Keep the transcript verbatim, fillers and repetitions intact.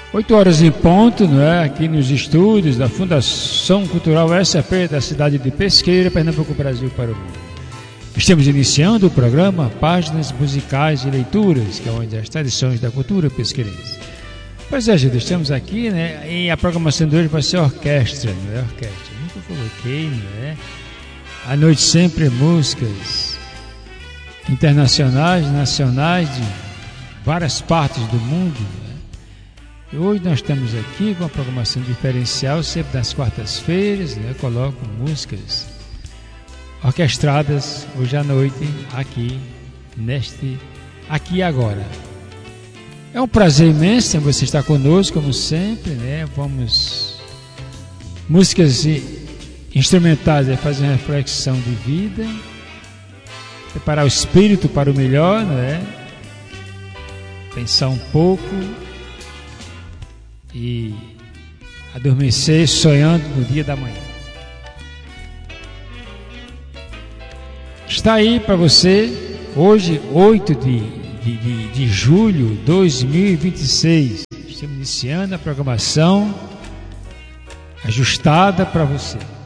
oito horas em ponto, não é? Aqui nos estúdios da Fundação Cultural S A P da cidade de Pesqueira, Pernambuco, Brasil para o mundo. Estamos iniciando o programa Páginas Musicais e Leituras, que é onde as tradições da cultura pesqueirense. Pois é, gente, estamos aqui, né? E a programação de hoje vai ser orquestra, não é? Orquestra. Nunca coloquei, não é? À noite sempre músicas internacionais, nacionais, de várias partes do mundo. E hoje nós estamos aqui com uma programação diferencial, sempre nas quartas-feiras, né? Coloco músicas orquestradas hoje à noite, aqui, neste, aqui e agora. É um prazer imenso você estar conosco, como sempre, né? Vamos, músicas instrumentais, é fazer uma reflexão de vida, preparar o espírito para o melhor, né? Pensar um pouco e adormecer sonhando no dia da manhã. Está aí para você, hoje, oito de, de, de, de julho de dois mil e vinte e seis. Estamos iniciando a programação ajustada para você.